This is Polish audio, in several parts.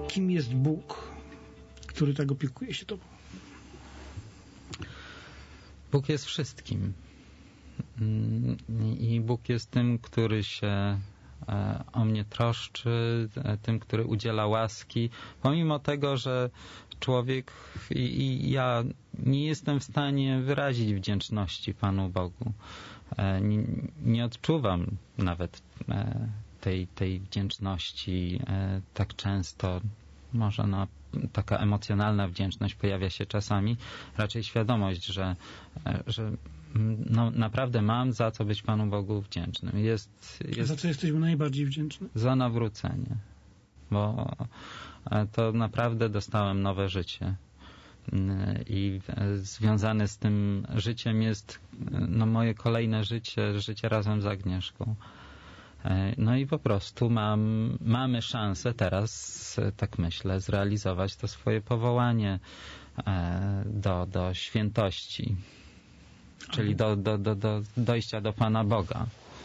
Kim jest Bóg, który tak opiekuje się Tobą? Bóg jest wszystkim. I Bóg jest tym, który się o mnie troszczy, tym, który udziela łaski. Pomimo tego, że człowiek i ja nie jestem w stanie wyrazić wdzięczności Panu Bogu. Nie odczuwam nawet tej wdzięczności tak często. Może taka emocjonalna wdzięczność pojawia się czasami. Raczej świadomość, że naprawdę mam za co być Panu Bogu wdzięcznym. Za co jesteśmy najbardziej wdzięczni? Za nawrócenie. Bo to naprawdę dostałem nowe życie. I związane z tym życiem jest moje kolejne życie razem z Agnieszką. No i po prostu mamy szansę teraz, tak myślę, zrealizować to swoje powołanie do świętości, czyli do dojścia do Pana Boga.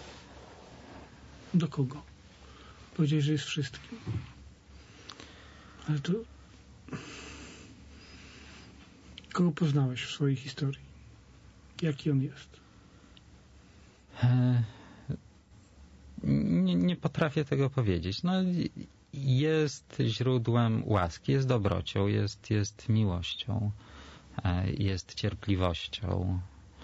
Do kogo? Powiedziałeś, że jest wszystkim. Ale to... Kogo poznałeś w swojej historii? Jaki on jest? Nie potrafię tego powiedzieć. Jest źródłem łaski, jest dobrocią, jest miłością, jest cierpliwością,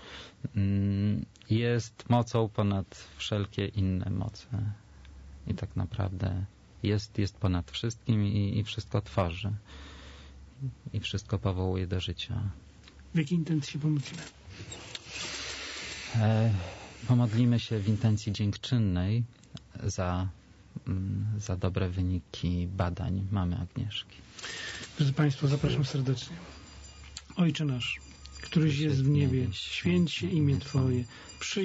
jest mocą ponad wszelkie inne moce. I tak naprawdę jest ponad wszystkim i wszystko tworzy. I wszystko powołuje do życia. W jakiej intencji się pomodlimy? Pomodlimy się w intencji dziękczynnej za dobre wyniki badań mamy Agnieszki. Drodzy Państwo, zapraszam serdecznie. Ojcze nasz, któryś jest w niebie, święć się imię Twoje.